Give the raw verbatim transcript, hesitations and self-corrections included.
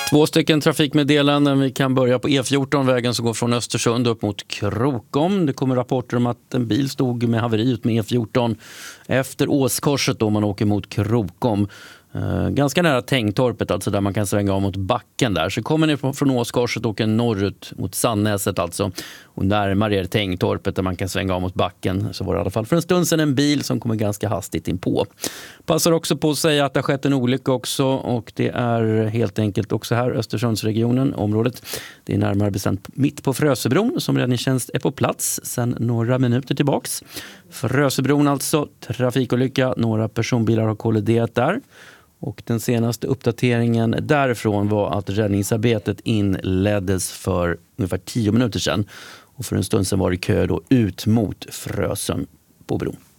Två stycken trafikmeddelanden. Vi kan börja på E fjorton, vägen som går från Östersund upp mot Krokom. Det kommer rapporter om att en bil stod med haveri ut med E fjorton efter Åskorset då man åker mot Krokom. Uh, ganska nära Tängtorpet, alltså där man kan svänga av mot backen där. Så kommer ni från Åskorset och åker norrut mot Sannäset alltså. Och närmare er Tängtorpet där man kan svänga av mot backen. Så var det i alla fall för en stund sedan en bil som kommer ganska hastigt in på. Passar också på att säga att det har skett en olycka också. Och det är helt enkelt också här Östersundsregionen, området. Det är närmare bestämt mitt på Frösebron som räddningstjänst är på plats sedan några minuter tillbaks. Frösebron alltså, trafikolycka. Några personbilar har kolliderat där. Och den senaste uppdateringen därifrån var att räddningsarbetet inleddes för ungefär tio minuter sedan. Och för en stund sedan var det kö då ut mot Frösön på bron.